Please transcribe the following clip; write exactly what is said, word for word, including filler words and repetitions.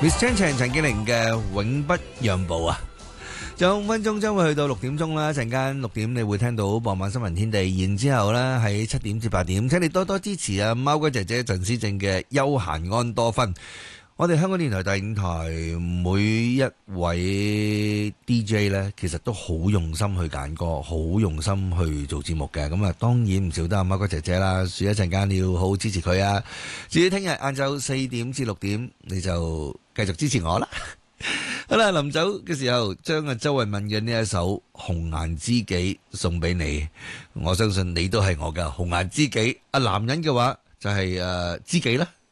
Miss Chan Chan 陳潔靈嘅永不讓步啊！仲有五分鐘將會去到六點鐘啦，陣間六點你會聽到傍晚新聞天地，然之後呢喺七點至八點，請你多多支持啊貓哥姐姐陳思正嘅休閒安多芬。我哋香港電台第五台每一位 D J 呢，其實都好用心去揀歌，好用心去做節目嘅。咁啊，當然唔少得阿貓哥姐姐啦。所以一陣間你要好好支持佢啊！至於聽日晏晝四點至六點，你就繼續支持我啦。好啦，臨走嘅時候，將阿周慧敏嘅呢一首《紅顏知己》送俾你。我相信你都係我嘅紅顏知己。啊，男人嘅話就係誒知己啦。